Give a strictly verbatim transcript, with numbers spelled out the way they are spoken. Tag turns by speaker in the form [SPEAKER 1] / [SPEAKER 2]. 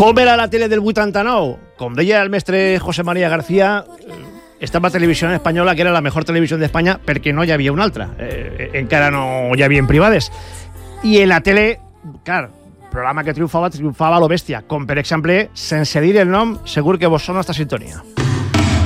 [SPEAKER 1] Com era la tele del vuitanta-nou? Com deia el mestre José María García, estava Televisió Espanyola, que era la mejor televisió d'Espanya, perquè no hi havia una altra. Eh, encara no hi havia privades. I en la tele, clar, programa que triomfava, triomfava a lo bèstia, com per exemple, sense dir el nom, segur que vos sona esta sintonia.